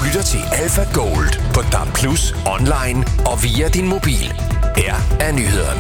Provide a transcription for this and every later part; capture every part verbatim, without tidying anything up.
lytter til Alpha Gold på D A B plus, online og via din mobil. Her er nyhederne.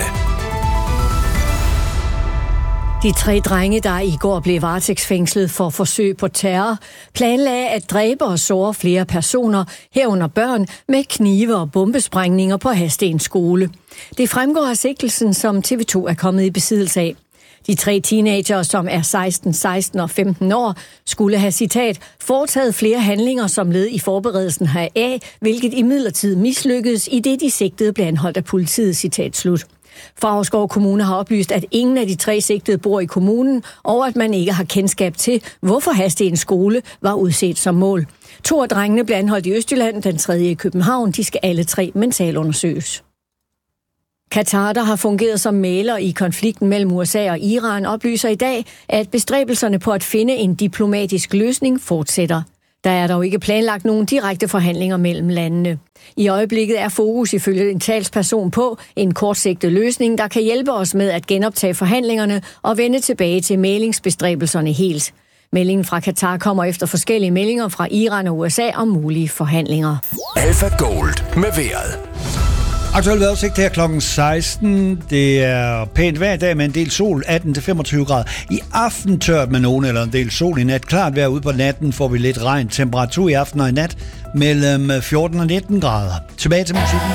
De tre drenge, der i går blev varetægtsfængslet for forsøg på terror, planlagde at dræbe og såre flere personer, herunder børn, med knive og bombesprængninger på Hadsten skole. Det fremgår af sigtelsen, som T V to er kommet i besiddelse af. De tre teenager, som er seksten, seksten og femten år, skulle have, citat, foretaget flere handlinger som led i forberedelsen heraf, hvilket imidlertid mislykkedes, i det de sigtede blev anholdt af politiet, citat slut. Favrskov Kommune har oplyst, at ingen af de tre sigtede bor i kommunen, og at man ikke har kendskab til, hvorfor Hadsten skole var udset som mål. To af drengene blev anholdt i Østjylland, den tredje i København. De skal alle tre mentalundersøges. Katar, der har fungeret som mægler i konflikten mellem U S A og Iran, oplyser i dag, at bestræbelserne på at finde en diplomatisk løsning fortsætter. Der er dog ikke planlagt nogen direkte forhandlinger mellem landene. I øjeblikket er fokus ifølge en talsperson på en kortsigtet løsning, der kan hjælpe os med at genoptage forhandlingerne og vende tilbage til mæglingsbestræbelserne helt. Meldingen fra Katar kommer efter forskellige meldinger fra Iran og U S A om mulige forhandlinger. Alpha Gold med vejret. Aktuel vejrudsigt her klokken seksten. Det er pænt hver dag med en del sol, atten til femogtyve grader. I aften tørt med nogen eller en del sol. I nat klart vejr ude på natten får vi lidt regn. Temperatur i aften og i nat mellem fjorten og nitten grader. Tilbage til musikken.